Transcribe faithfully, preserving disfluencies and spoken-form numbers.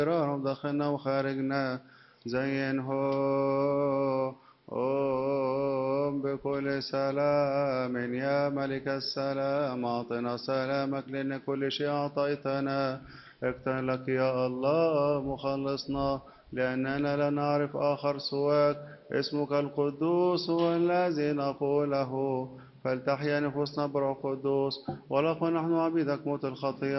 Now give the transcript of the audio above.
رب دخلنا وخارجنا زينه بكل سلام يا ملك السلام أعطنا سلامك لأن كل شيء أعطيتنا اكتن لك يا الله مخلصنا لأننا لا نعرف آخر سواك اسمك القدوس هو الذي نقوله فلتحيا نفوسنا بروح قدوس ولكن نحن عبيدك موت الخطية